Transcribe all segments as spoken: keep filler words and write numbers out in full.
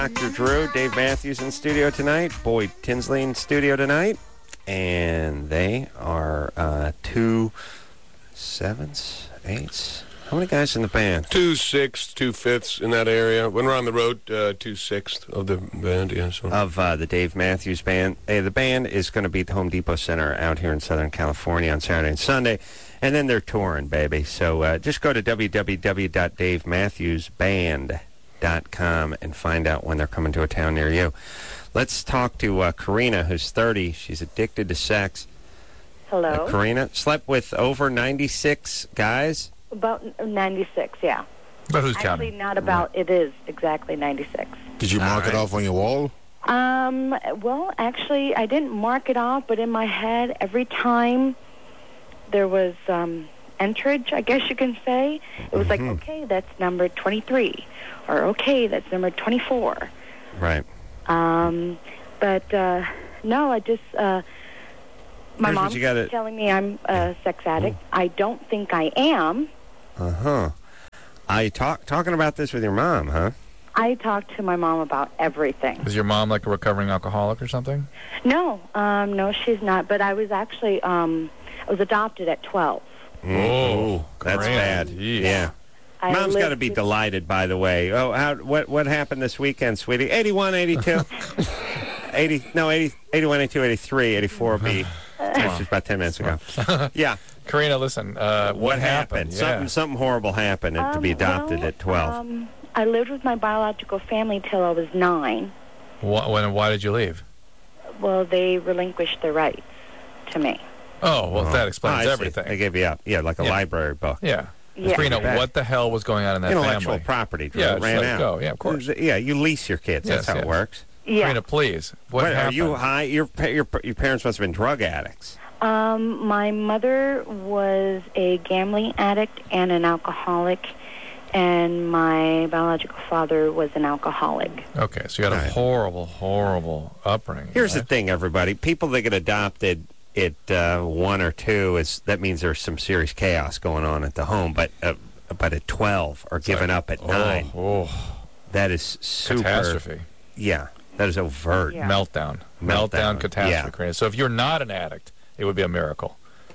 Doctor Drew, Dave Matthews in studio tonight, Boyd Tinsley in studio tonight, and they are uh, two sevens, eights. How many guys in the band? Two sixths, two fifths in that area. When we're on the road, uh, two sixths of the band, yeah. So. Of uh, the Dave Matthews Band. Hey, the band is going to be at the Home Depot Center out here in Southern California on Saturday and Sunday, and then they're touring, baby. So uh, just go to w w w dot dave matthews band dot com and find out when they're coming to a town near you. Let's talk to uh, Karina, who's thirty. She's addicted to sex. Hello. Uh, Karina, slept with over ninety-six guys? About ninety-six, yeah. But who's Actually, counting? not about, it is exactly ninety-six. Did you mark right. it off on your wall? Um, well, actually, I didn't mark it off, but in my head, every time there was um, enterage, I guess you can say, it was Mm-hmm. like, okay, that's number twenty-three, or okay, that's number twenty-four. Right. Um, but, uh, no, I just, uh, my Here's what mom's you gotta- telling me I'm a sex addict. I don't think I am. Uh-huh. I talk talking about this with your mom, huh? I talk to my mom about everything. Is your mom like a recovering alcoholic or something? No, um, no, she's not. But I was actually, um, I was adopted at twelve. Oh, That's great. bad. Jeez. Yeah. I Mom's got to lived be with- delighted, by the way. Oh, how, what what happened this weekend, sweetie? eighty-one, eighty-two? eighty, no, eighty, eighty-one, eighty-two, eighty-three, eighty-four B. That's just about ten minutes ago. Yeah. Karina, listen, uh, what, What happened? Yeah. Something something horrible happened to Um, be adopted well, at twelve. Um, I lived with my biological family till I was nine. Wh- when, why did you leave? Well, they relinquished their rights to me. Oh, well, that Oh, explains I see. everything. They gave you up. Yeah, like a Yeah. library book. Yeah. Yeah. Karina, Bad. what the hell was going on in that Intellectual family? property, Drew. Yeah, It just ran let it out. go. Yeah, of course. Yeah, you lease your kids. That's Yes, how yes. it works. Yeah. Karina, please. What What, are happened? you high? Your, pa- your your parents must have been drug addicts. Um, my mother was a gambling addict and an alcoholic, and my biological father was an alcoholic. Okay, so you had a Right. horrible, horrible upbringing. Here's the right? thing, everybody. People that get adopted at uh, one or two, is that means there's some serious chaos going on at the home. But uh, but at twelve or given like, up at oh, nine, Oh, that is super. catastrophe. Yeah, that is overt. Yeah. Meltdown. Meltdown, Meltdown, catastrophe, yeah. Karina. So if you're not an addict, it would be a miracle.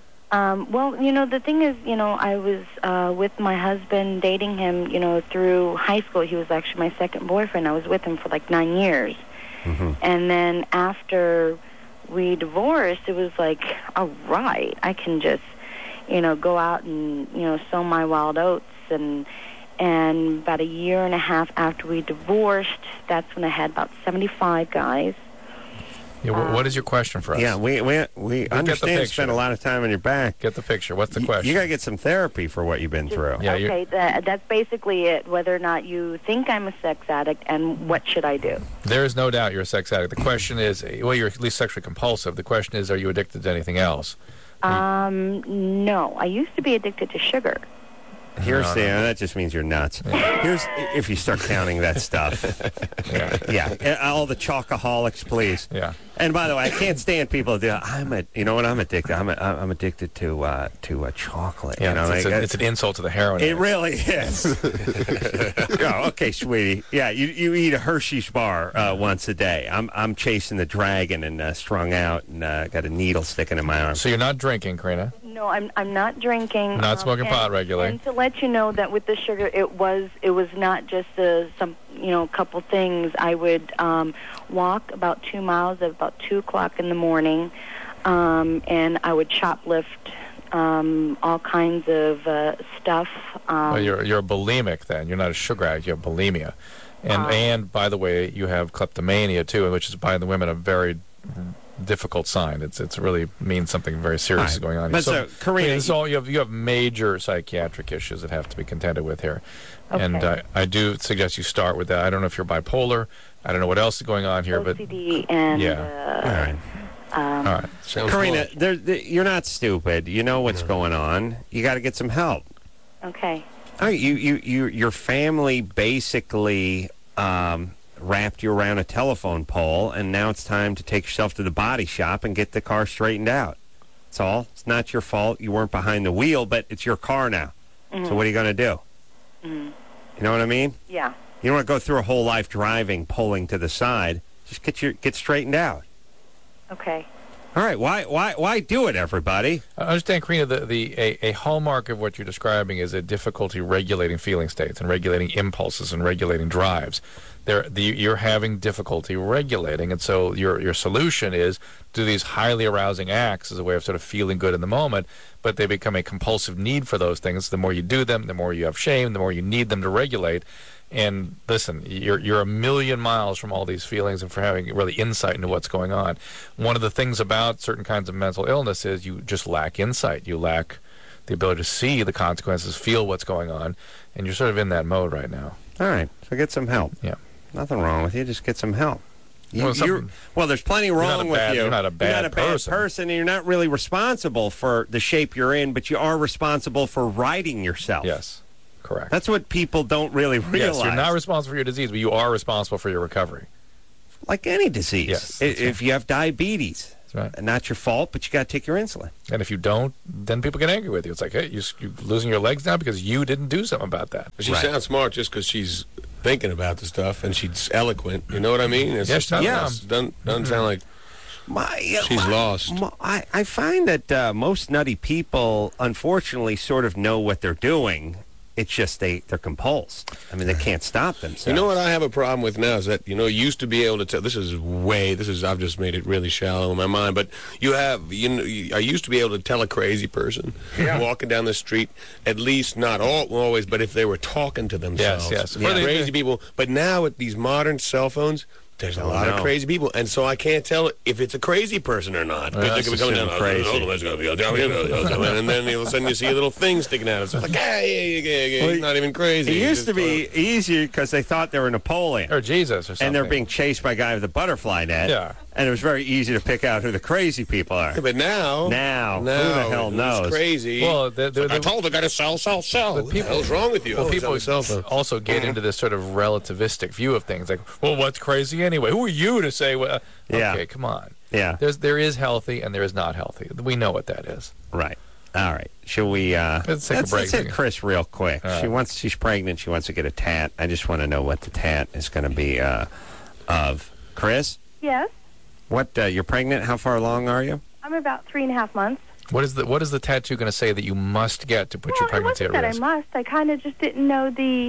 Um, well, you know, the thing is, you know, I was uh, with my husband, dating him, you know, through high school. He was actually my second boyfriend. I was with him for like nine years. Mm-hmm. And then after we divorced, it was like, all right, I can just, you know, go out and, you know, sow my wild oats. And and about a year and a half after we divorced, that's when I had about seventy-five guys. Yeah, wh- what is your question for us? Yeah, we we we the understand you picture. spend a lot of time on your back. Get the picture. What's the Y- question? You got to get some therapy for what you've been through. Yeah, you're- Okay, that, that's basically it, whether or not you think I'm a sex addict and what should I do. There is no doubt you're a sex addict. The question is, well, you're at least sexually compulsive. The question is, are you addicted to anything else? Um, no, I used to be addicted to sugar. Here's No, the no. that just means you're nuts. Here's if you start counting that stuff. Yeah. Yeah, all the chocoholics, please. Yeah. And by the way, I can't stand people that do. I'm a, you know what I'm addicted. I'm a, I'm addicted to uh, to uh, chocolate. Yeah, you know, it's, like, a, it's an insult to the heroin. it addict. really is. Oh, okay, sweetie. Yeah, you you eat a Hershey's bar uh, once a day. I'm I'm chasing the dragon and uh, strung out and uh, got a needle sticking in my arm. So you're not drinking, Karina? No, I'm I'm not drinking. Not smoking and, pot regularly. And to let you know that with the sugar, it was it was not just a, some you know couple things. I would um, walk about two miles at about two o'clock in the morning, um, and I would shoplift um, all kinds of uh, stuff. Um, Well, you're you're bulimic then. You're not a sugar addict. You have bulimia, and Uh, and by the way, you have kleptomania too, which is by the women a very difficult sign. It's it's really means something very serious is Right. going on. But so, Karina, this is all, you have you have major psychiatric issues that have to be contended with here, and Okay. uh, I do suggest you start with that. I don't know if you're bipolar. I don't know what else is going on here, O C but D and Yeah. all uh, right. um, all right. Sounds Karina, close. there, there, you're not stupid. You know what's going on. You got to get some help. okay. Oh, you, you, you, your family basically um, wrapped you around a telephone pole, and now it's time to take yourself to the body shop and get the car straightened out. That's all. It's not your fault. You weren't behind the wheel, but it's your car now. Mhm. So what are you going to do? Mhm. You know what I mean? Yeah. You don't want to go through a whole life driving, pulling to the side. Just get your get straightened out. Okay. All right, why why why do it, everybody? I understand, Karina, the, the a, a hallmark of what you're describing is a difficulty regulating feeling states and regulating impulses and regulating drives. There, the, you're having difficulty regulating, and so your your solution is do these highly arousing acts as a way of sort of feeling good in the moment, but they become a compulsive need for those things. The more you do them, the more you have shame, the more you need them to regulate. And listen, you're you're a million miles from all these feelings and from having really insight into what's going on. One of the things about certain kinds of mental illness is you just lack insight. You lack the ability to see the consequences, feel what's going on, and you're sort of in that mode right now. All right, so get some help. Yeah. Nothing wrong with you. Just get some help. You, well, you're, well, there's plenty wrong with bad, you. You're not a bad, you're not a bad person. person, and you're not really responsible for the shape you're in, but you are responsible for righting yourself. Yes. Correct. That's what people don't really realize. Yes, you're not responsible for your disease, but you are responsible for your recovery. Like any disease. Yes, If, if you have diabetes, that's right. Not your fault, but you got to take your insulin. And if you don't, then people get angry with you. It's like, hey, you, you're losing your legs now because you didn't do something about that. But she Right. sounds smart just because she's thinking about the stuff and she's eloquent. You know what I mean? It's Yeah, just, she's not yes, dumb. doesn't, doesn't Mm-hmm. sound like My, yeah, she's my- lost. my- I, I find that uh, most nutty people, unfortunately, sort of know what they're doing. It's just they, they're compulsed. I mean, they can't stop themselves. You know what I have a problem with now is that, you know, you used to be able to tell, this is way, this is, I've just made it really shallow in my mind, but you have, you know, you, I used to be able to tell a crazy person walking down the street, at least not all, always, but if they were talking to themselves. yes. Yeah. Or they- Crazy people. But now with these modern cell phones, there's a Oh, lot no. of crazy people, and so I can't tell if it's a crazy person or not. Well, Because that's they could be coming down, assumed crazy. oh, let's go, go, go, go, and then all of a sudden you see a little thing sticking out. It's like, hey, yeah, yeah, yeah, he's not even crazy. It He's used to just, be easier because they thought they were Napoleon. Or Jesus or something. And they're being chased by a guy with a butterfly net. Yeah. And it was very easy to pick out who the crazy people are. uh, But now, Now, who the now, hell who's knows? crazy. Well, the- the- Like, I the- told the guy to sell, sell, sell. What the people- hell's wrong with you? Well, Oh, people it's on the cell phone. also get into this sort of relativistic view of things, like, well, what's crazy anyway? Who are you to say? Well, Yeah. okay, come on. Yeah. There's there is healthy and there is not healthy. We know what that is. Right. All right. Shall we? Uh, Let's take a let's, break. let's hit Chris real quick. All right. She wants. She's pregnant. She wants to get a tat. I just want to know what the tat is going to be uh, of. Chris, Yes, what? Uh, you're pregnant. How far along are you? I'm about three and a half months. What is the what is the tattoo going to say that you must get to put well, your pregnancy it at wasn't that risk? I must. I kind of just didn't know the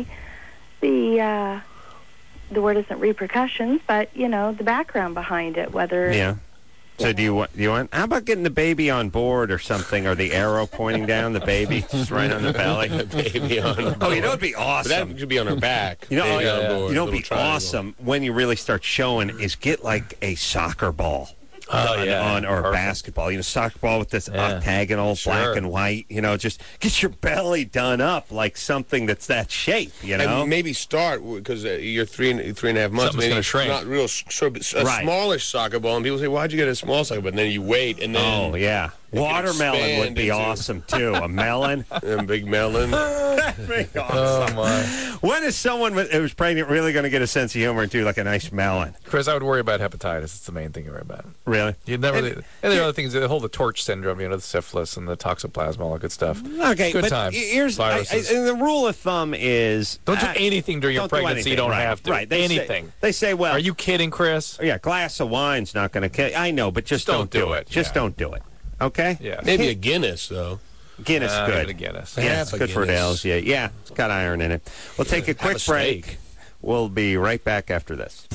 the uh, the word isn't repercussions, but you know the background behind it. Whether Yeah. So do you want? Do you want? How about getting the baby on board or something, or the arrow pointing down the baby just right on the belly? Baby on. Oh, you know, it'd be But awesome. that should be on her back. You know, Baby oh, on yeah. board, you know, it'd little be triangle. awesome when you really start showing is get like a soccer ball. Oh, on, yeah. on or Perfect. basketball, you know, soccer ball with this Yeah. octagonal Sure. black and white. You know, just get your belly done up like something that's that shape. You know, And maybe start because uh, you're three and three and a half months. Something's maybe gonna shrink. Not real, s- sort of a Right. smallish soccer ball, and people say, "Why'd you get a small soccer ball?" And then you wait, and then oh yeah, watermelon would expand be into- awesome too. A melon, a big melon. That'd be Oh awesome. my, When is someone with- who's pregnant really going to get a sense of humor and do like a nice melon? Chris, I would worry about hepatitis. It's the main thing you worry about. Really? You never. And- And, there are other things. The whole the torch syndrome, you know, the syphilis and the toxoplasma, all that good stuff. Okay, Good but times. here's I, I, Viruses. and the rule of thumb is Don't do uh, anything during your don't do pregnancy. You anything, don't right, have to. Right? They anything. Say, they say, well, Are you kidding, Chris? yeah, glass of wine's not going to kill. I know, but just, Just don't do it, Just yeah. don't do it. Okay? Yeah. Maybe a Guinness, though. Guinness Uh, good. give it a Guinness. Yeah, it's Half a good for Guinness. Dale's. Yeah, yeah, it's got iron in it. We'll take a Have quick a break. steak. We'll be right back after this.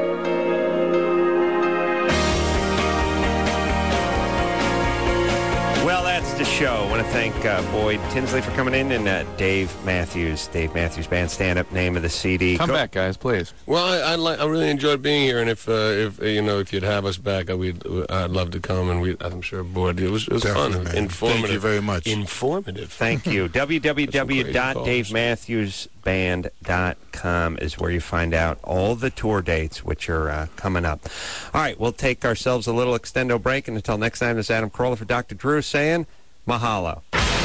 Well, that's the show. I want to thank uh, Boyd Tinsley for coming in and uh, Dave Matthews. Dave Matthews Band, stand-up, name of the C D. Come Go- back, guys, please. Well, I I, like, I really enjoyed being here, and if uh, if uh, you know if you'd have us back, I would I'd love to come, and we I'm sure bored. It was it was fun, Definitely, man. informative. Thank you very much. Informative. Thank you. w w w dot calls. dave matthews band dot com is where you find out all the tour dates which are uh, coming up. All right, we'll take ourselves a little extendo break, and until next time, this is Adam Carolla for Doctor Drew saying mahalo.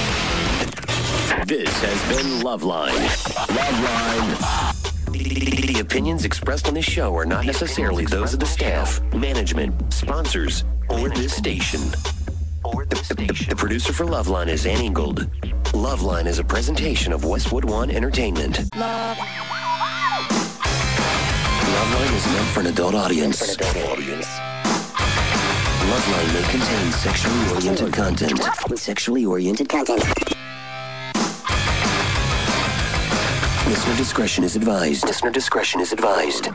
This has been Loveline. Loveline. The, the opinions expressed on this show are not necessarily those of the staff, management, sponsors, or this station. The, the, the producer for Loveline is Ann Ingold. Loveline is a presentation of Westwood One Entertainment. Love. is meant for an adult audience. For an adult audience. Loveline may contain sexually oriented content. Sexually oriented content. Listener discretion is advised. Listener discretion is advised.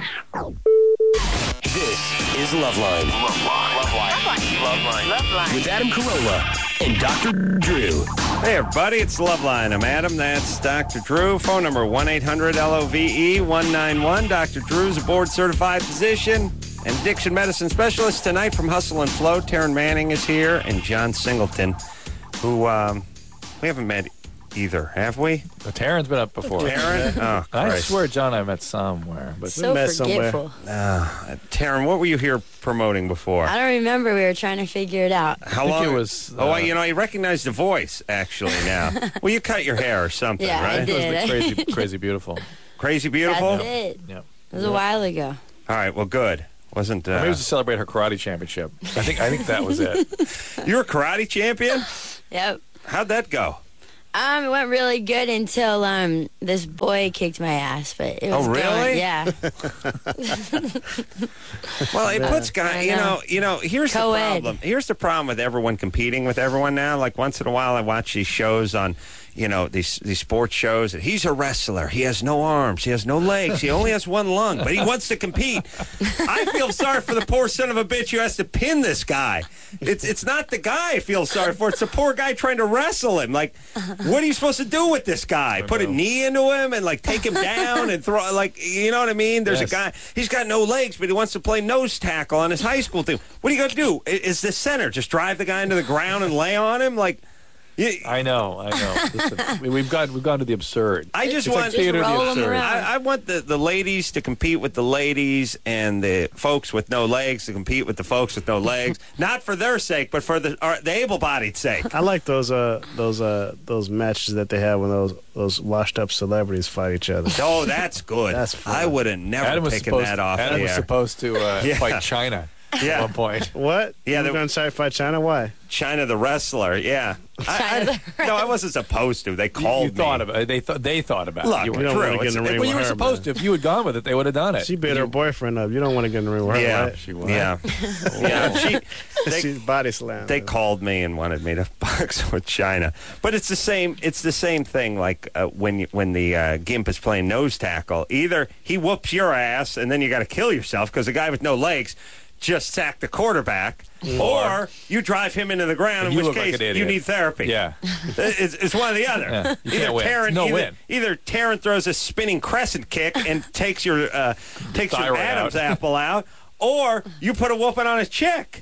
This is Loveline. Loveline. Loveline. Loveline. Loveline. With Adam Carolla and Doctor Drew. Hey, everybody, it's Loveline. I'm Adam. That's Doctor Drew. Phone number one eight hundred L O V E one nine one. Doctor Drew's a board-certified physician and addiction medicine specialist. Tonight from Hustle and Flow, Taryn Manning is here, and John Singleton, who um, we haven't met either, have we? Well, Taryn's been up before. Taryn? Oh, I Christ. swear, John, I met somewhere. But So met forgetful. Uh, Taryn, what were you here promoting before? I don't remember. We were trying to figure it out. How I think long? it was, oh, uh, I, you know, I recognize the voice, actually, now. Well, you cut your hair or something, Yeah, I right? it was did. the crazy, crazy beautiful. Crazy Beautiful? That's it. Yep. It was a while ago. All right, well, good. Wasn't, uh... Maybe it was to celebrate her karate championship. I think I think that was it. You're a karate champion? Yep. How'd that go? Um, it went really good until um this boy kicked my ass, but it was Oh, going- really? yeah. Well, it puts guys, I you know, know. you know, here's the Co-ed. problem. Here's the problem with everyone competing with everyone now. Like, once in a while, I watch these shows on, you know, these these sports shows. And he's a wrestler. He has no arms. He has no legs. He only has one lung, but he wants to compete. I feel sorry for the poor son of a bitch who has to pin this guy. It's it's not the guy I feel sorry for. It's the poor guy trying to wrestle him. Like, what are you supposed to do with this guy? Put a knee into him and, like, take him down and throw, like, you know what I mean? There's Yes. a guy, he's got no legs, but he wants to play nose tackle on his high school team. What are you going to do? I- Is the center just drive the guy into the ground and lay on him? Like, you, I know, I know. Listen, we- we've got we've gone to the absurd. I just It's like want theater of the roll 'em absurd. around. I, I want the, the ladies to compete with the ladies and the folks with no legs to compete with the folks with no legs. Not for their sake, but for the uh, the able-bodied sake. I like those uh those uh those matches that they have when those those washed up celebrities fight each other. Oh, that's good. That's fun. I would have never Adam was taken supposed, that off Adam the was air. supposed to uh, Yeah. fight China Yeah. at one point. What? Yeah, You're they- going to try to fight China? Why? China the wrestler, yeah. I, China I, no, I wasn't supposed to. They You, called you me. thought about it. They thought they thought about Look, it. You You were- don't True, want to get in the it's- ring well, with you were her, supposed to. man. If you had gone with it, they would have done it. She beat her You- boyfriend up. You don't want to get in the ring with her, Yeah, right? She was. yeah, yeah. She, they, She's body slammed. they called me and wanted me to box with China, but it's the same. It's the same thing. Like uh, when you, when the uh, gimp is playing nose tackle, either he whoops your ass and then you got to kill yourself because the guy with no legs just sacked the quarterback, or you drive him into the ground. In You which look like case, an idiot. you need therapy. Yeah. It's, it's one or the other. Yeah, you Either can't win. Taryn, No either, win. either Taryn throws a spinning crescent kick and takes your uh, takes your Thyroid Adam's out. apple out, or you put a whooping on his chick.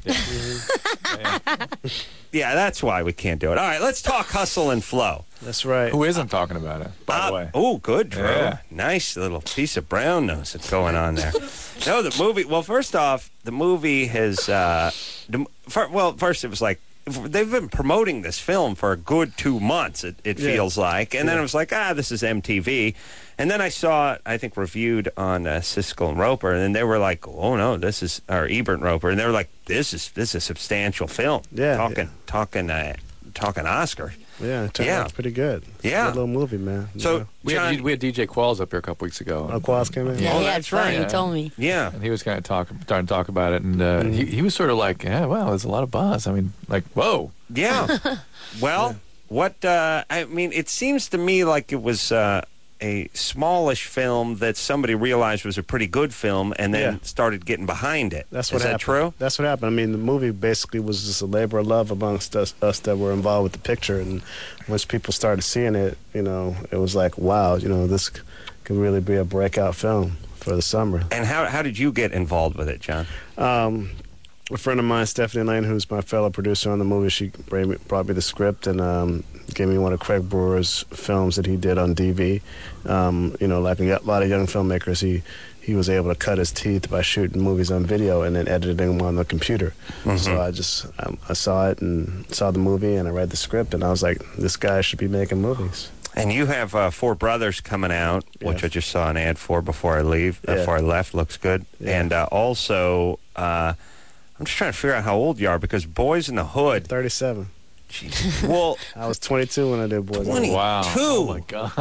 Yeah, that's why we can't do it. All right, let's talk hustle and flow. That's right. Who isn't talking about it, by the way? Oh, good, Drew. Yeah. Nice little piece of brown nose that's going on there. No, the movie. Well, first off, the movie has. Uh, the, fir- well, first it was like they've been promoting this film for a good two months. It, it Yeah. feels like, and then it was like, ah, this is M T V. And then I saw it, I think, reviewed on uh, Siskel and Roper, and they were like, "Oh no, this is," or Ebert and Roper, and they were like, "This is this is a substantial film." Yeah, talking yeah. talking uh, talking Oscar. Yeah, it turned Yeah. out pretty good. Yeah. Good little movie, man. You So know. We John, had, we had D J Qualls up here a couple weeks ago. Oh, Quaz came in? Yeah, Oh, he had that's fun. right. He Yeah. told me. yeah. And he was kind of talk, starting to talk about it, and uh, Mm-hmm. he, he was sort of like, yeah, well, there's a lot of buzz. I mean, like, whoa. Yeah. Well, what, uh, I mean, it seems to me like it was uh, a smallish film that somebody realized was a pretty good film and then Yeah. started getting behind it. That's what Is that happened. true? That's what happened. I mean, the movie basically was just a labor of love amongst us, us that were involved with the picture. And once people started seeing it, you know, it was like, wow, you know, this c- could really be a breakout film for the summer. And how, how did you get involved with it, John? Um, a friend of mine, Stephanie Lane, who's my fellow producer on the movie, she brought me, brought me the script and um, gave me one of Craig Brewer's films that he did on D V. Um, you know, like a y- lot of young filmmakers, he he was able to cut his teeth by shooting movies on video and then editing them on the computer. So I just um, I saw it and saw the movie and I read the script and I was like, this guy should be making movies. And you have uh, Four Brothers coming out, which Yes. I just saw an ad for before I leave, uh, Yeah. before I left. Looks good. Yeah. And uh, also, uh, I'm just trying to figure out how old you are because Boys in the Hood. thirty-seven. Jeez. Well, I was twenty-two when I did Boys. in the twenty. Hood. Wow. Two. Oh, my God.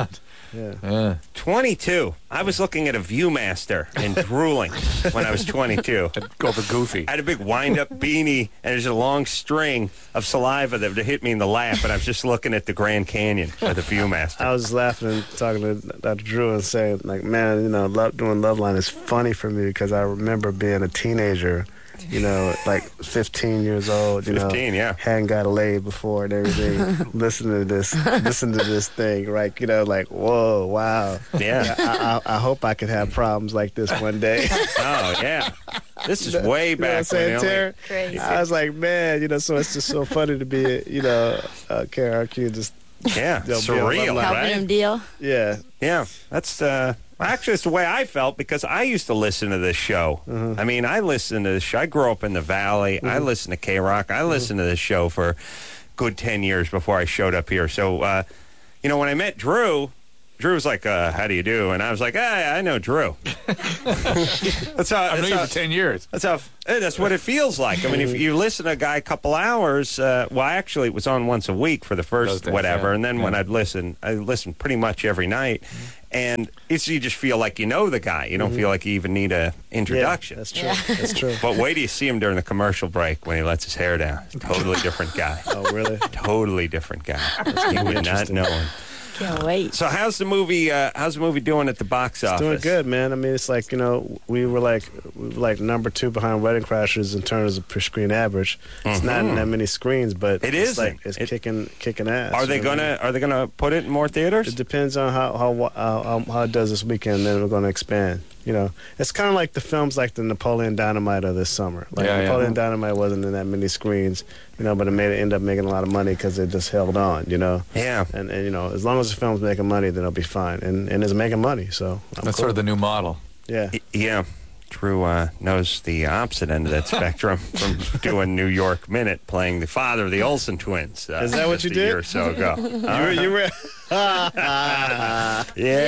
Yeah. Yeah. twenty-two. I was looking at a Viewmaster and drooling when I was twenty-two. Go for Goofy. I had a big wind-up beanie, and there's a long string of saliva that would hit me in the lap, and I was just looking at the Grand Canyon with a Viewmaster. I was laughing and talking to Doctor Drew and saying, like, man, you know, love, doing Loveline is funny for me because I remember being a teenager, you know, like fifteen years old, you fifteen, know, yeah. hadn't got laid before and everything, listening to this, listen to this thing, right? You know, like, whoa, wow. Yeah. I, I, I hope I could have problems like this one day. Oh, yeah. This is way You know what I'm back saying, when Tara? Crazy. I was like, man, you know, so it's just so funny to be, you know, uh, K R Q just, Yeah, They'll be surreal, on Loveline. Helping right? him deal. yeah. Yeah, that's uh, actually it's the way I felt because I used to listen to this show. I mean, I listened to this show. I grew up in the Valley. I listened to K Rock. I listened to this show for a good ten years before I showed up here. So, uh, you know, when I met Drew, Drew was like, uh, "How do you do?" And I was like, "Hey, I know Drew." That's how. I've That's known you how, for ten years. That's how. eh, That's what it feels like. I mean, if you listen to a guy a couple hours, uh, well, actually, it was on once a week for the Those first days, whatever, yeah. and then when Yeah. I'd listen, I listened pretty much every night, and it's you just feel like you know the guy. You don't feel like you even need a introduction. Yeah, that's true. That's true. But wait till you see him during the commercial break when he lets his hair down. Totally different guy. Oh, really? Totally different guy. You would not interesting. know him. Can't wait. So how's the movie? Uh, how's the movie doing at the box office? Doing good, man. I mean, it's like, you know, we were like we were like number two behind Wedding Crashers in terms of per screen average. It's not in that many screens, but It it's isn't. like it's It- kicking kicking ass. Are they you know what I gonna mean? Are they gonna put it in more theaters? It depends on how how how, how it does this weekend. Then we're going to expand. You know, it's kind of like the films like the Napoleon Dynamite of this summer. Like Yeah, yeah. Napoleon Dynamite wasn't in that many screens, you know, but it made it end up making a lot of money because it just held on. You know. Yeah. And, and you know, as long as the film's making money, then it'll be fine. And and it's making money, so I'm That's cool. sort of the new model. yeah. Y- Yeah. Drew uh, knows the opposite end of that spectrum from doing New York Minute, playing the father of the Olsen twins. Uh, Is that what just you a did? year or so ago. You were, you were yeah.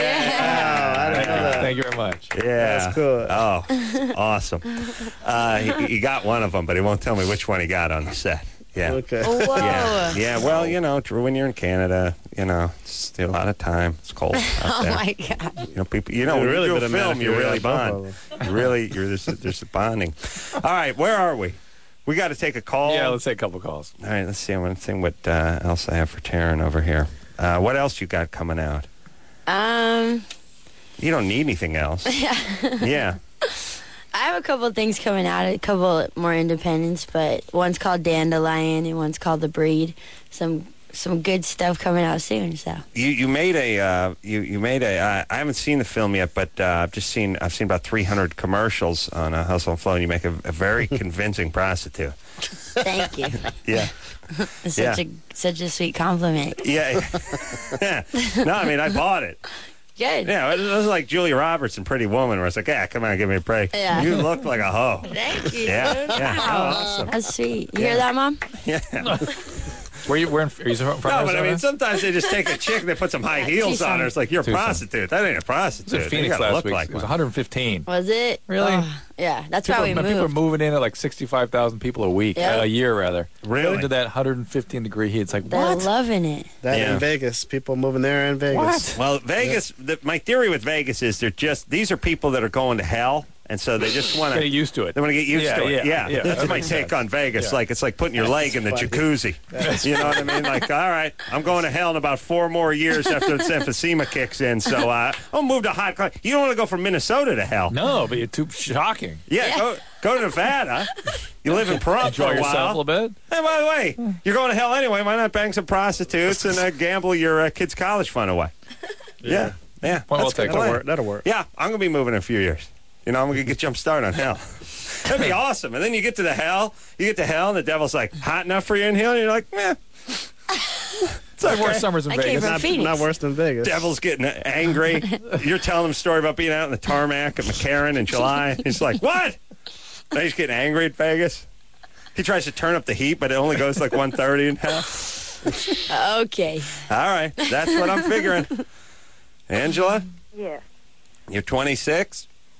I Thank didn't know you, that. Thank you very much. Yeah. That's cool. Oh, awesome. Uh, he, he got one of them, but he won't tell me which one he got on the set. Yeah. Okay. Whoa. Yeah. Yeah. Well, you know, Drew, when you're in Canada, you know, it's a lot of time. It's cold out Oh there. my God. You know, people. You know, You'd when really you do been a a man film, if you you really had both bond. of You really, you're there's a, there's a bonding. All right, where are we? We got to take a call. Yeah, let's take a couple calls. All right, let's see. I'm going to see what uh, else I have for Taryn over here. Uh, what else you got coming out? Um, You don't need anything else. Yeah. I have a couple things coming out, a couple more independents, but one's called Dandelion and one's called The Breed. Some some good stuff coming out soon. So You you made a uh, you you made a uh, I haven't seen the film yet, but uh, I've just seen I've seen about three hundred commercials on uh, Hustle and Flow, and you make a, a very convincing prostitute. thank you. Yeah. It's Yeah. such a such a sweet compliment. Yeah. Yeah. No, I mean I bought it. Good. Yeah, it was like Julia Roberts in Pretty Woman, where it's like, yeah, come on, give me a break. Yeah. You look like a hoe. Thank you. Yeah, dude. yeah. Wow. Oh, awesome. That's sweet. You hear that, Mom? Yeah. Where you? Where in, are you from? No, but I Arizona? mean, sometimes they just take a chick and they put some high Yeah, heels on Tucson. her. It's like, you're a Tucson. prostitute. That ain't a I was prostitute. in You Phoenix gotta last look week. like It was one. one hundred fifteen. Was it? Really? Oh, yeah, that's People, why we man, people are moved. moving in at like sixty-five thousand people a week, Yeah. uh, a year rather. Really? Into that one hundred fifteen degree heat. It's like, They're what? loving it. That Yeah. in Vegas, people moving there in Vegas. What? Well, Vegas, the, my theory with Vegas is they're just, these are people that are going to hell, and so they just want to. Get used to it. They want to get used Yeah, to it. yeah, Yeah, yeah, that's that my makes take sense. on Vegas. Yeah. Like it's like putting your leg in the funny. jacuzzi. You know what I mean? Like, all right, I'm going to hell in about four more years after the emphysema kicks in. So uh, I'll move to hot. cli- You don't want to go from Minnesota to hell. No, but you're too shocking. Yeah, Yeah. Go, go to Nevada. You live in Pahrump Enjoy for a yourself a while. little bit. Hey, by the way, you're going to hell anyway. Why not bang some prostitutes and uh, gamble your uh, kids' college fund away? Yeah, yeah. Well, we'll That's a good take That'll plan. work. That'll work. Yeah, I'm going to be moving in a few years. You know, I'm going to get jump start on hell. That'd be awesome. And then you get to the hell, you get to hell, and the devil's like, hot enough for you in here? And you're like, eh. It's Like okay. worst summers in I came Vegas. from Not, Phoenix. not worse than Vegas. Devil's getting angry. You're telling him a story about being out in the tarmac at McCarran in July. He's like, what? Now he's getting angry at Vegas. He tries to turn up the heat, but it only goes like one thirty in hell. Okay. All right, that's what I'm figuring. Angela, Yes. you're twenty-six.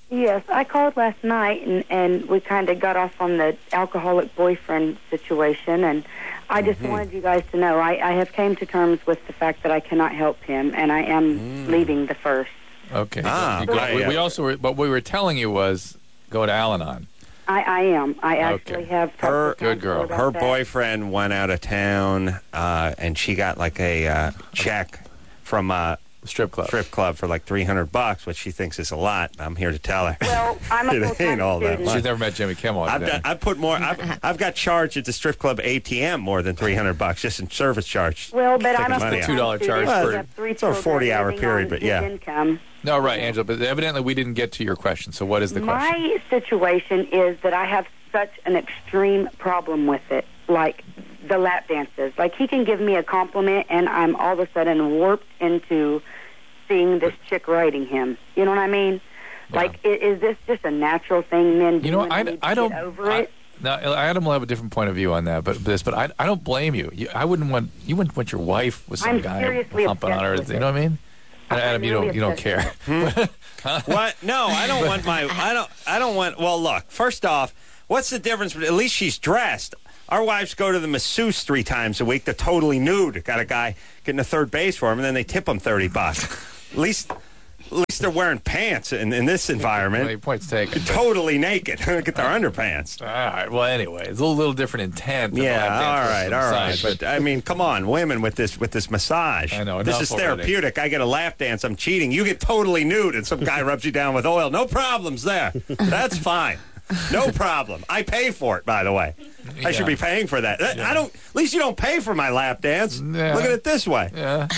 Yes, I called last night, and, and we kind of got off on the alcoholic boyfriend situation, and I just Mm-hmm. wanted you guys to know I, I have came to terms with the fact that I cannot help him, and I am Mm. leaving the first. Okay. Ah, You go- right, we, yeah. we also were, what we were telling you was go to Al-Anon. I, I am. I actually Okay. have talked Her- to Good counselor girl. about Her that. boyfriend went out of town, uh, and she got like a uh, check from a Strip club. strip club for like three hundred bucks, which she thinks is a lot. I'm here to tell her. Well, I'm a It full-time ain't all that student. much. She's never met Jimmy Kimmel. I've, today. done, I've put more. I've, I've got charged at the strip club A T M more than three hundred bucks just in service charge. Well, but Taking I'm a money out. full-time two dollar student. charge We for- have three it's over children forty hour living period, on but his yeah. income. No, right, Angela, but evidently we didn't get to your question. So what is the question? My situation is that I have such an extreme problem with it, like the lap dances. Like, he can give me a compliment, and I'm all of a sudden warped into seeing this chick riding him. You know what I mean? Like, i- is this just a natural thing men do? You know, and I, they need to I don't. get over I, it? now, Adam will have a different point of view on that, but this, but I, I don't blame you. you. I wouldn't want you wouldn't want your wife with some I'm guy seriously humping on her. obsessed with You know what I mean? And I'm Adam, you really don't you don't care. obsessed What? No, I don't want my. I don't. I don't want. Well, look. First off, what's the difference? At least she's dressed. Our wives go to the masseuse three times a week. They're totally nude. Got a guy getting a third base for him, and then they tip him thirty bucks. At least, at least they're wearing pants in, in this Well, environment. your point's taken. but- Totally naked. Get their underpants. All right. Well, anyway, it's a little, little different intent. than Yeah, lap dance all versus right, all right. massage, But I mean, come on, women with this with this massage. I know, this enough is already. therapeutic. I get a lap dance. I'm cheating. You get totally nude, and some guy rubs you down with oil. No problems there. That's fine. No problem. I pay for it, by the way. I should Yeah. be paying for that. That- I don't. At least you don't pay for my lap dance. Yeah. Look at it this way. Yeah.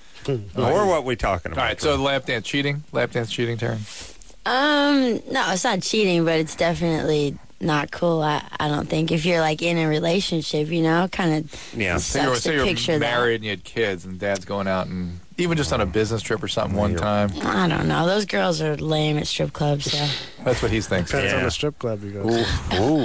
Or what we talking about? All right. So lap dance cheating. Lap dance cheating, Taryn. Um, no, it's not cheating, but it's definitely not cool. I, I don't think if you're like in a relationship, you know, kind of Yeah. So you're, sucks so to you're picture married and you had kids, and dad's going out and even just on a business trip or something one time. that. I don't know. Those girls are lame at strip clubs. So. That's what he thinks. Depends Yeah. on the strip club you go to. Ooh,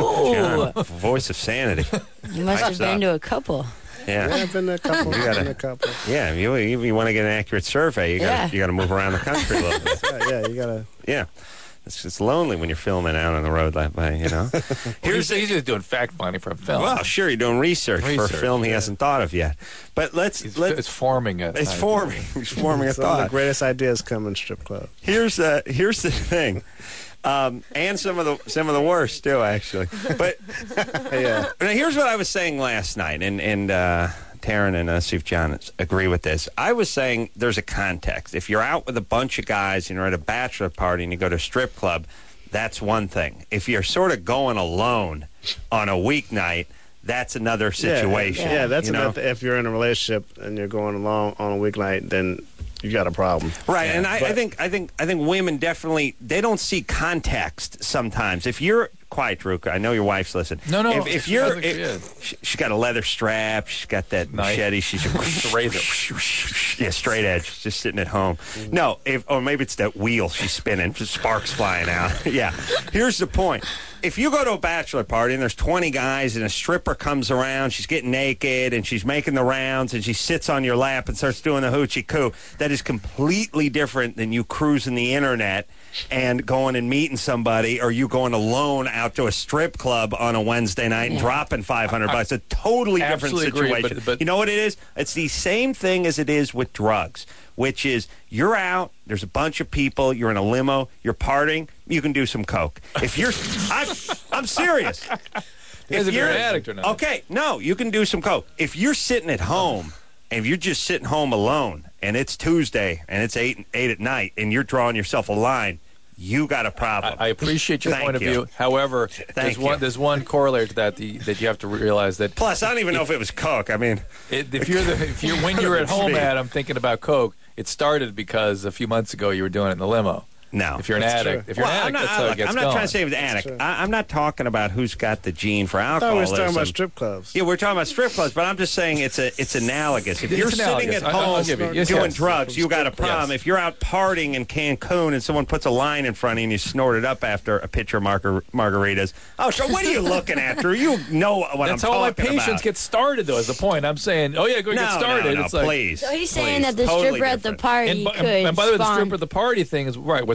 Ooh, John, voice of sanity. you must have What's been up? to a couple. Yeah, Yeah. I've been to a couple. You gotta- been to a couple. Yeah. You you, you want to get an accurate survey? You got Yeah. to you got to move around the country a little bit. Yeah, yeah, you gotta. Yeah. It's, it's lonely when you're filming out on the road that way, you know. Here's he's just doing fact finding for a film. Well, sure, you're doing research, for a Research, film he yeah. hasn't thought of yet. But let's it's, let it's forming it. it's forming. He's forming a Some of the thought. greatest ideas come in strip club. Here's uh, here's the thing, um, and some of the some of the worst too, actually. But Yeah. now here's what I was saying last night, and and uh, Taryn and uh, see if John agree with this. I was saying there's a context. If you're out with a bunch of guys and you're at a bachelor party and you go to a strip club, that's one thing. If you're sort of going alone on a weeknight, that's another situation. Yeah, yeah that's you know? another. If you're in a relationship and you're going along on a weeknight, then you got a problem. Right, and I, I But- think I think I think women definitely they don't see context sometimes. If you're quiet, Ruka, I know your wife's listening. No, no, If, if I you're, think she if, is. she, she's got a leather strap. She's got that Knife. machete. She's The razor. yeah, straight edge. Just sitting at home. No, if or maybe it's that wheel she's spinning, just sparks flying out. Yeah. Here's the point. If you go to a bachelor party and there's twenty guys and a stripper comes around, she's getting naked and she's making the rounds and she sits on your lap and starts doing the hoochie coo, that is completely different than you cruising the internet and going and meeting somebody, or you going alone out to a strip club on a Wednesday night and Yeah. dropping five hundred bucks. A totally different Absolutely agree, situation. but- but- you know what it is? It's the same thing as it is with drugs, which is you're out, there's a bunch of people, you're in a limo, you're partying, you can do some coke. If you're, I'm, I'm serious. Depends if you're an addict or not. Okay, no, you can do some coke. If you're sitting at home and if you're just sitting home alone and it's Tuesday and it's eight eight at night and you're drawing yourself a line, you got a problem. I appreciate your Thank point of you. view. However, there's you. one there's one corollary to that the, that you have to realize that Plus, I don't even know if it was coke. I mean, it, if you're the, if you're when you're at home, Adam, thinking about coke, it started because a few months ago you were doing it in the limo. no. If you're an That's addict, true. if you're Well, an I'm addict, not, that's how look, it gets I'm not going. trying to say the addict. true. I, I'm not talking about who's got the gene for I thought we alcoholism. were talking about strip clubs. Yeah, we're talking about strip clubs, but I'm just saying it's a it's analogous. If It's you're sitting analogous. at I- I'll home give you- yes, doing yes. drugs, you got a problem. Yes. If you're out partying in Cancun and someone puts a line in front of you and you snort it up after a pitcher of margar- margaritas, oh, so what are you looking at, Drew? You know what That's I'm how my talking patients about. get started, though. Is the point I'm saying? Oh yeah, go no, get started. no, no, it's like, please. So he's saying please. that the Totally stripper at the different. party And, bu- could and by the way, the spawn- stripper at the party thing is right. What's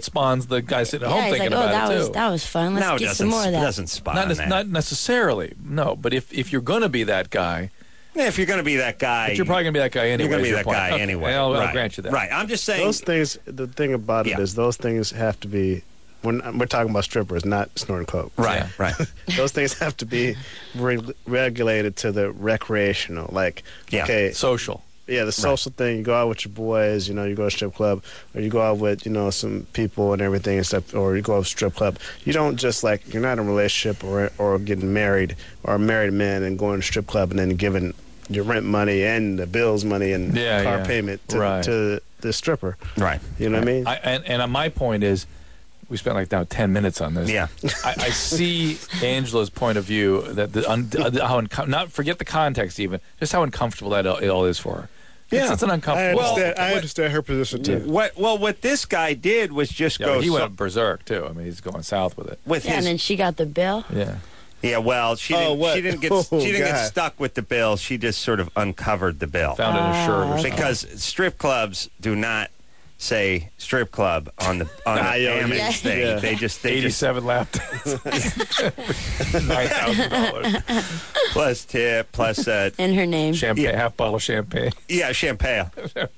spawns the guy sitting at home yeah, he's thinking like, oh, about that it was too. that was fun. Let's no, it get doesn't, some more of that. doesn't spawn Not, that. not necessarily, no. But if if you're going to be that guy, Yeah, if you're going to be that guy, but you're probably going to be that guy anyway. you're going to be is that your guy point. Okay, anyway. I'll, right. I'll grant you that. Right. I'm just saying. Those things, the thing about it is Yeah. those things have to be, when we're talking about strippers, not snorting coke. Right, Yeah. right. Those things have to be re- regulated to the recreational. Like, Yeah. okay, Social. yeah, the social thing, you go out with your boys, you know, you go to a strip club, or you go out with, you know, some people and everything and stuff, or you go to a strip club. You don't just, like, you're not in a relationship or or getting married, or a married man and going to a strip club and then giving your rent money and the bills money and Yeah, car yeah. payment to, Right. to the stripper. Right. You know what I mean? I, and, and uh, my point is, we spent like now ten minutes on this. Yeah. I, I see Angela's point of view that the, un, the how uncom- not forget the context even, just how uncomfortable that all, it all is for her. It's, Yeah. it's an I uncomfortable. understand, I understand her position, too. What? Well, what this guy did was just Yeah, go but he so- went berserk too. I mean, he's going south with it. with Yeah, his. and then she got the bill. Yeah. yeah. Well, she Oh, didn't. what? She didn't get. Oh, she didn't get God. stuck with the bill. She just sort of uncovered the bill Found it in a shirt or something. because strip clubs do not say strip club on the on Nah, the yo, Amex yeah. thing. Yeah. They just they just eighty-seven lap days. Nine thousand dollars. plus tip plus uh, In her name. Champagne, Yeah. half bottle of champagne. yeah champagne.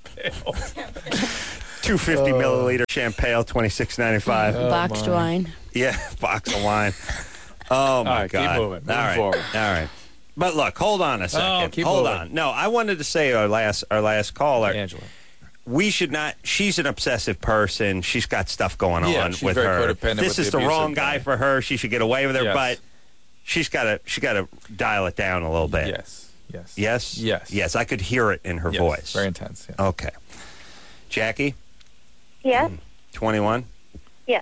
Two fifty milliliter champagne, twenty six ninety five. Boxed my. wine. Yeah, box of wine. Oh my All right, keep God! moving. Moving All right, forward. all right. But look, hold on a second. keep hold moving. on. No, I wanted to say our last our last caller. Angela. We should not. She's an obsessive person. She's got stuff going Yeah, on she's with very her. codependent This with is the the, wrong abusive guy guy. for her. She should get away with her, Yes. but she's got to she got to dial it down a little bit. Yes. Yes. Yes. Yes. Yes. I could hear it in her Yes. voice. Very intense. Yeah. Okay. Jackie, Yes, twenty-one. yes.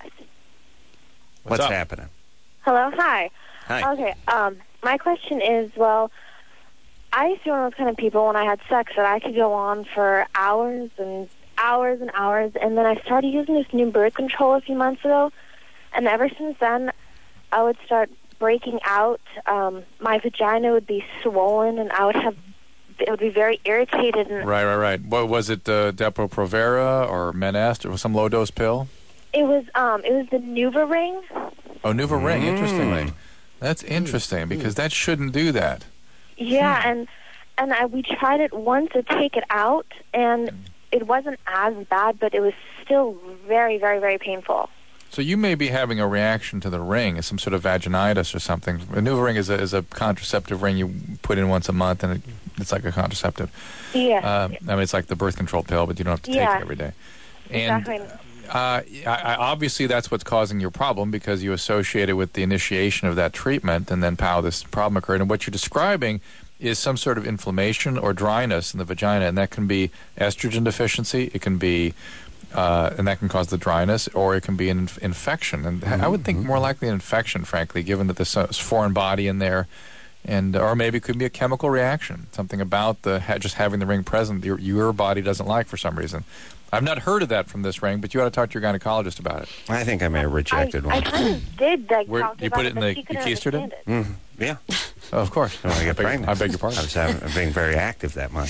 What's, up? happening? Hello, hi. Hi. Okay, um, my question is, well, I used to be one of those kind of people when I had sex that I could go on for hours and hours and hours, and then I started using this new birth control a few months ago, and ever since then, I would start breaking out. Um, my vagina would be swollen, and I would have, it would be very irritated. And Right, right, right. What was it? Uh, Depo-Provera or Menest or some low dose pill? it was, um, it was the NuvaRing. Oh, NuvaRing. Mm. Interestingly, that's interesting because that shouldn't do that. Yeah, and and I, we tried it once to take it out, and it wasn't as bad, but it was still very, very, very painful. So you may be having a reaction to the ring, some sort of vaginitis or something. A NuvaRing is a, is a contraceptive ring you put in once a month, and it, it's like a contraceptive. Yeah. Uh, I mean, it's like the birth control pill, but you don't have to take Yeah. it every day. And Exactly. uh, I, I, obviously, that's what's causing your problem because you associate it with the initiation of that treatment, and then pow, this problem occurred. And what you're describing is some sort of inflammation or dryness in the vagina, and that can be estrogen deficiency. It can be, uh, and that can cause the dryness, or it can be an inf- infection. And I would think more likely an infection, frankly, given that there's a foreign body in there. And or maybe it could be a chemical reaction, something about the ha- just having the ring present your, your body doesn't like for some reason. I've not heard of that from this ring, but you ought to talk to your gynecologist about it. I think I may have rejected I, I one. kind of did like Where- talk you about put it it, in but the- she you couldn't keistered it? understand it. Mm, yeah. Oh, of course. I want to get I beg, pregnant. I beg your pardon. I was having, being very active that month.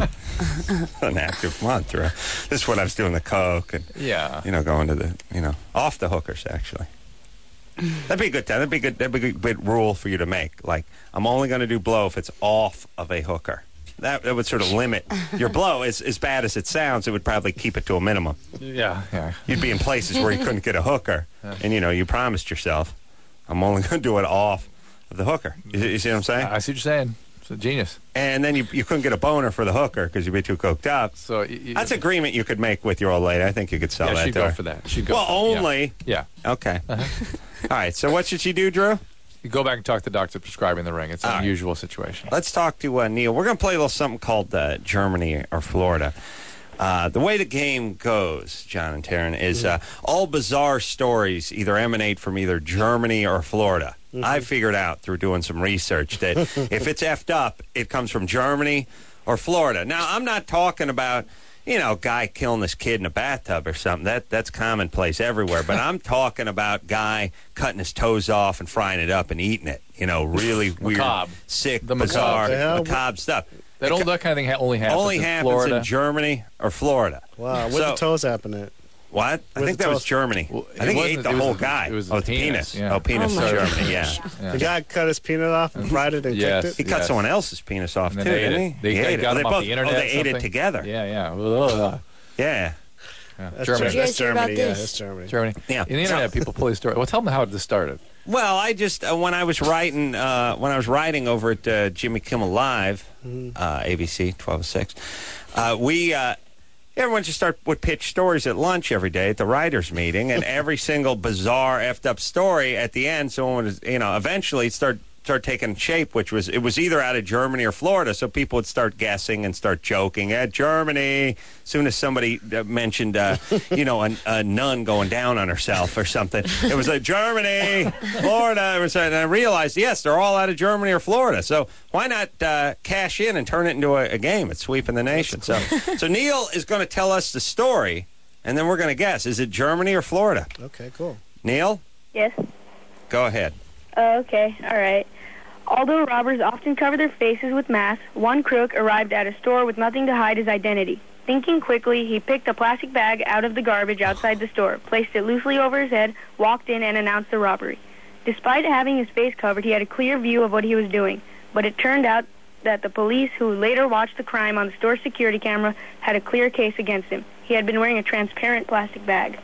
An active month. Right? This is when I was doing the coke and Yeah. you know going to the you know off the hookers actually. That'd be a good time. That'd be good. That'd be a good rule for you to make. Like I'm only going to do blow if it's off of a hooker. That, that would sort of limit your blow. As as bad as it sounds, it would probably keep it to a minimum. Yeah, yeah. You'd be in places where you couldn't get a hooker, and you know you promised yourself, I'm only going to do it off of the hooker. You, you see what I'm saying? I see what you're saying. It's a genius. And then you you couldn't get a boner for the hooker because you'd be too coked up. So y- y- That's agreement you could make with your old lady. I think you could sell yeah, that she'd to go her. for that. She'd go Well, for, only. Yeah. Okay. All right. So what should she do, Drew? You go back and talk to the doctor prescribing the ring. It's an All right. unusual situation. Let's talk to uh, Neil. We're going to play a little something called uh, Germany or Florida. Uh, the way the game goes, John and Taryn, is uh, all bizarre stories either emanate from either Germany or Florida. Mm-hmm. I figured out through doing some research that if it's effed up, it comes from Germany or Florida. Now, I'm not talking about, you know, guy killing his kid in a bathtub or something. That That's commonplace everywhere. But I'm talking about guy cutting his toes off and frying it up and eating it. You know, really weird, Macabre. sick, The bizarre, macabre. macabre stuff. That, all, that kind of thing ha- only happens Only in happens Florida. in Germany or Florida. Wow, what So- the toes happen at? What? I With think the that was toast. Germany. Well, I it think he ate wasn't- the it was whole the- guy. it was oh, the the penis, penis. yeah. Oh, penis Oh in my Germany, yeah. Yeah. The guy cut his peanut off and fried it and Yes. cooked He it. cut Yes. someone else's penis off, And then too, they ate didn't it. he? They he got ate it. got Oh, they him off both, the internet oh, or they ate it something. together. Yeah, yeah. Ugh. Yeah. That's Germany. Ger- Did you guys that's hear about Germany. Yeah, this? that's Germany. Germany. Yeah. In the internet, people pull these stories. Well, tell them how this started. Well, I just uh, when I was writing uh, when I was writing over at uh, Jimmy Kimmel Live, uh, A B C twelve oh six, uh, we uh, everyone just start would pitch stories at lunch every day at the writers' meeting, and every single bizarre effed up story at the end, someone would, you know, eventually start start taking shape, which was it was either out of Germany or Florida, so people would start guessing and start joking at Germany. As soon as somebody uh, mentioned, uh, you know, a, a nun going down on herself or something, it was like Germany, Florida. It was, and I realized, yes, they're all out of Germany or Florida. So why not uh, cash in and turn it into a, a game? It's sweeping the nation. So, so Neil is going to tell us the story, and then we're going to guess: is it Germany or Florida? Okay, cool. Neil, Yes. go ahead. Uh, okay, all right. Although robbers often cover their faces with masks, one crook arrived at a store with nothing to hide his identity. Thinking quickly, he picked a plastic bag out of the garbage outside the store, placed it loosely over his head, walked in, and announced the robbery. Despite having his face covered, he had a clear view of what he was doing. But it turned out that the police, who later watched the crime on the store security camera, had a clear case against him. He had been wearing a transparent plastic bag.